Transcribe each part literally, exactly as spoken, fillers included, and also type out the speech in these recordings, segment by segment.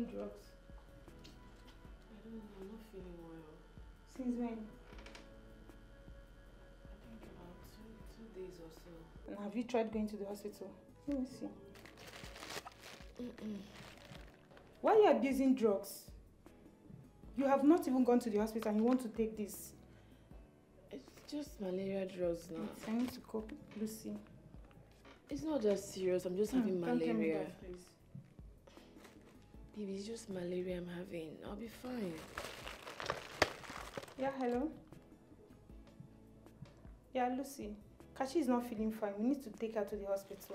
drugs? I don't know, I'm not feeling well. Since when? I think about two, two days or so. And have you tried going to the hospital? Let me see. Mm-mm. Why are you abusing drugs? You have not even gone to the hospital and you want to take this. It's just malaria drugs now. I need to cope, Lucy. It's not that serious, I'm just Hmm, having don't tell me malaria. that, please. Baby, it's just malaria I'm having. I'll be fine. Yeah, hello? Yeah, Lucy. Kashi is not feeling fine. We need to take her to the hospital.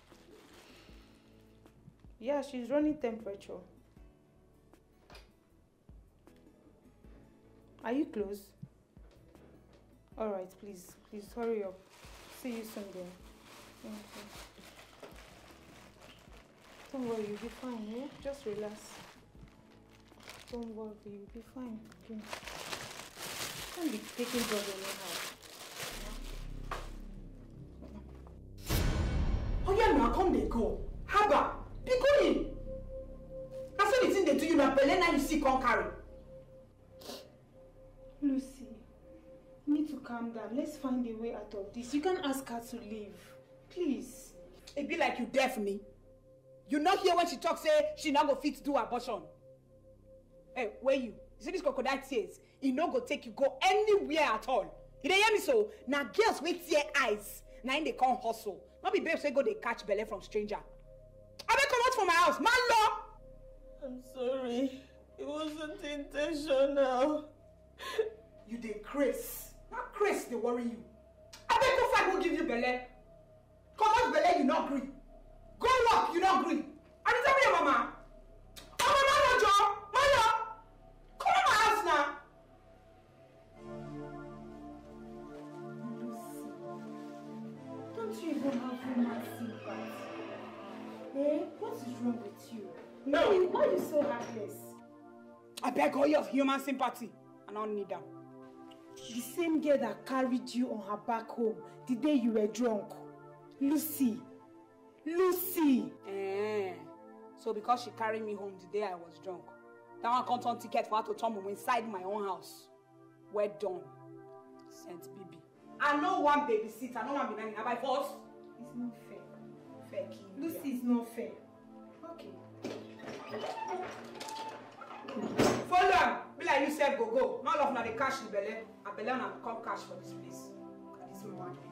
Yeah, she's running temperature. Are you close? Alright, please. Please hurry up. See you soon then. Thank you. Don't worry, you'll be fine, yeah? Just relax. Don't worry, you'll be fine. Okay. Don't be taking drugs anyhow. Oh yeah, now come they go. Haba, be going. I saw the thing they do you now, Belen, now you see come carry. Lucy, you need to calm down. Let's find a way out of this. You can't ask her to leave. Please. It be like you deaf me. You not hear when she talk say she not go fit do abortion. Hey, where you? You see this crocodile tears? He not go take you go anywhere at all. You dey hear me so? Now girls with tear eyes. Now in they come hustle. Not be babes say go they catch belly from stranger. I beg come out from my house, man law. I'm sorry. It wasn't intentional. You dey craze. Not craze they worry you. I beg go fight who give you belly. Come out belly you not agree. Go work you not agree. I dey tell me your mama. Oh mama no Joe. Mama. Come on my house now. Lucy, don't you even have human sympathy? Eh? What is wrong with you? No. Why, why are you so heartless? I beg all your human sympathy. I don't need them. The same girl that carried you on her back home the day you were drunk. Lucy. Lucy. Eh. So because she carried me home the day I was drunk, that one come turn ticket for her to turn me inside my own house. Well done. Saint Bibi. I know one babysitter. I know one baby. Am I force? It's not fair. Fair key. Lucy is not fair. Okay. Follow am. Be like you said go go. Not love na the cash in belly. I belly na come cash for this place. Look at this man.